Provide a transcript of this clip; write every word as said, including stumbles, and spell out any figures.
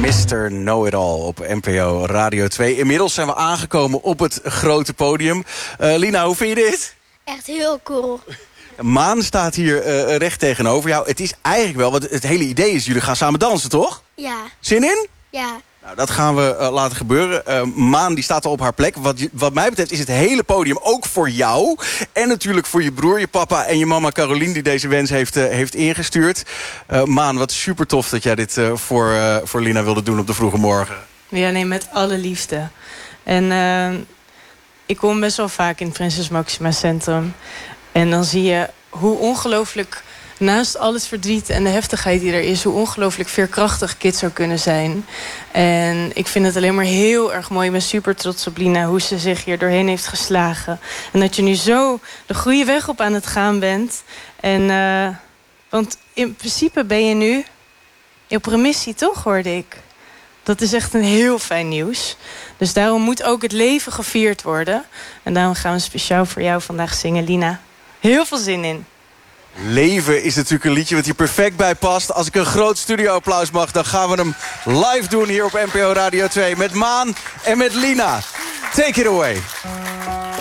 mister Know-It-All op N P O Radio twee. Inmiddels zijn we aangekomen op het grote podium. Uh, Lina, hoe vind je dit? Echt heel cool. Maan staat hier uh, recht tegenover jou. Het is eigenlijk wel, want het hele idee is, jullie gaan samen dansen, toch? Ja. Zin in? Ja. Nou, dat gaan we uh, laten gebeuren. Uh, Maan die staat al op haar plek. Wat, wat mij betreft is het hele podium ook voor jou. En natuurlijk voor je broer, je papa en je mama Carolien... die deze wens heeft, uh, heeft ingestuurd. Uh, Maan, wat super tof dat jij dit uh, voor, uh, voor Lina wilde doen op de vroege morgen. Ja, nee, met alle liefde. En uh, ik kom best wel vaak in het Prinses Maxima Centrum. En dan zie je hoe ongelooflijk... naast al het verdriet en de heftigheid die er is... hoe ongelooflijk veerkrachtig kids zou kunnen zijn. En ik vind het alleen maar heel erg mooi. Ik ben super trots op Lina, hoe ze zich hier doorheen heeft geslagen. En dat je nu zo de goede weg op aan het gaan bent. En, uh, want in principe ben je nu op remissie, toch, hoorde ik? Dat is echt een heel fijn nieuws. Dus daarom moet ook het leven gevierd worden. En daarom gaan we speciaal voor jou vandaag zingen, Lina. Heel veel zin in. Leven is natuurlijk een liedje wat hier perfect bij past. Als ik een groot studio-applaus mag, dan gaan we hem live doen hier op N P O Radio twee. Met Maan en met Lina. Take it away.